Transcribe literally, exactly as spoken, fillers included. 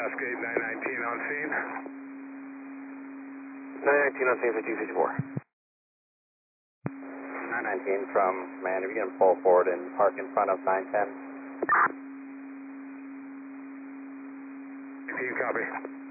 Cascade nine nineteen on scene. nine nineteen on scene for two fifty-four. nine nineteen from command, if you can pull forward and park in front of nine ten. nineteen, copy.